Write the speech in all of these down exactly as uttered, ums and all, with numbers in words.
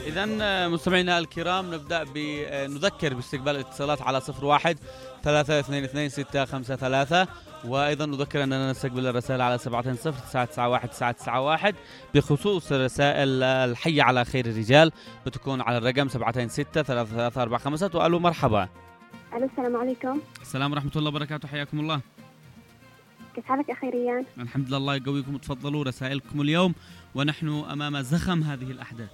إذن مستمعينا الكرام نبدأ بنذكر باستقبال الاتصالات على صفر واحد ثلاثة اثنين اثنين ستة خمسة ثلاثة، وأيضا نذكر أننا نستقبل الرسائل على سبعة صفر تسعة تسعة واحد تسعة تسعة واحد. بخصوص الرسائل الحية على خير الرجال بتكون على الرقم سبعة ستة ثلاثة ثلاثة أربعة خمسة. وقالوا مرحبا. ألو السلام عليكم. السلام ورحمة الله وبركاته، حياكم الله. كيف حالك أخي ريان؟ الحمد لله، الله يقويكم. تفضلوا رسائلكم اليوم ونحن أمام زخم هذه الأحداث.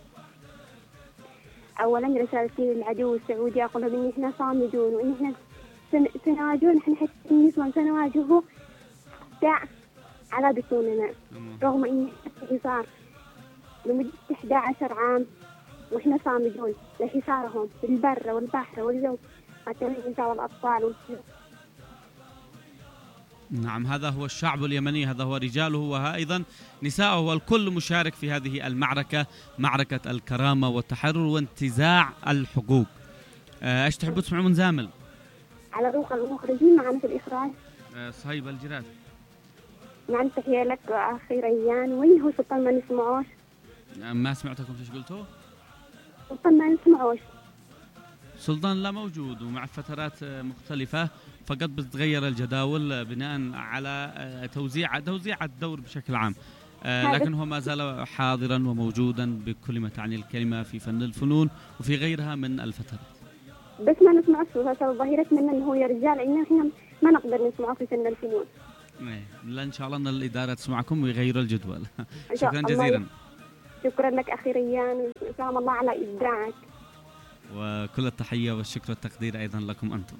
أولا رسالتي للعدو السعودي أقول لهم إن إحنا صامدون وإن إحنا سنواجهون، إحنا حتى النسوان سنواجهه داع على بطوننا رغم إن الحصار لمدة إحدى عشر عام وإحنا صامدون لحصارهم في البر والبحر والجو حتى النساء والأطفال والشيوخ. نعم، هذا هو الشعب اليمني، هذا هو رجاله وأيضا نساءه، والكل مشارك في هذه المعركة، معركة الكرامة والتحرر وانتزاع الحقوق. ايش تحبوا تسمعوا من زامل؟ على ذوق المخرجين معنا في الإخراج أه صهيب الجراد. مع التحية لك أخي ريان. وين هو سلطان ما نسمعوش؟ أه ما سمعتكم ايش قلتوا؟ سلطان ما نسمعوش. سلطان لا موجود ومع فترات مختلفة، فقط بتتغير الجداول بناء على توزيع توزيع الدور بشكل عام، لكن هو ما زال حاضرا وموجودا بكل ما تعني الكلمة في فن الفنون وفي غيرها من الفترات. بس ما نسمع الصوت ظاهرة منا انه يا رجال، لان احنا ما نقدر نسمعه في فن الفنون. لا ان شاء الله ان الإدارة تسمعكم ويغيروا الجدول. شكرا جزيلا. شكرا لك اخي ريان، وسلام الله على ابداعك. وكل التحية والشكر والتقدير أيضا لكم أنتم.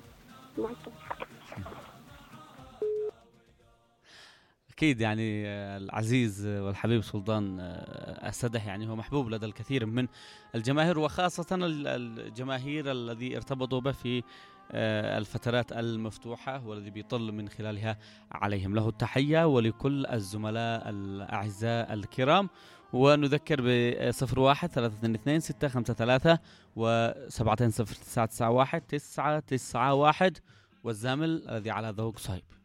أكيد يعني العزيز والحبيب سلطان السدح يعني هو محبوب لدى الكثير من الجماهير، وخاصة الجماهير الذي ارتبطوا به في الفترات المفتوحة والذي بيطل من خلالها عليهم. له التحية ولكل الزملاء الأعزاء الكرام. ونذكر بصفر واحد ثلاثة اثنين اثنين ستة خمسة ثلاثة وسبعة صفر تسعة تسعة واحد تسعة تسعة واحد والزامل الذي على ذوق صهيب.